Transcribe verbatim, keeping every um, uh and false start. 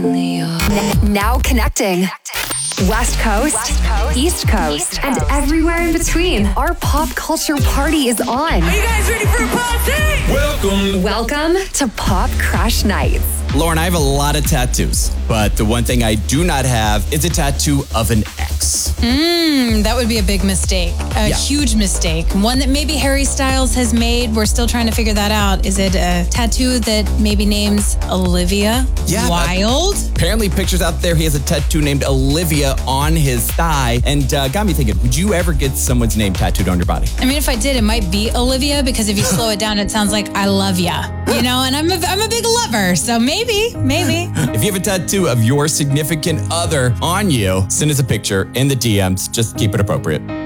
N- now connecting. West Coast, West Coast, East Coast, East Coast, and everywhere in between. Our pop culture party is on. Are you guys ready for a party? Welcome. Welcome to Pop Crush Nights. Lauren, I have a lot of tattoos, but the one thing I do not have is a tattoo of an ex. Mmm, that would be a big mistake. A Yeah. huge mistake. One that maybe Harry Styles has made. We're still trying to figure that out. Is it a tattoo that maybe names Olivia Yeah, Wilde? Apparently, pictures out there, he has a tattoo named Olivia on his thigh, and uh, got me thinking, would you ever get someone's name tattooed on your body? I mean, if I did, it might be Olivia, because if you slow it down, it sounds like I love ya. You know, and I'm a, I'm a big lover, so maybe, maybe. If you have a tattoo of your significant other on you, send us a picture in the D Ms. Just keep it appropriate.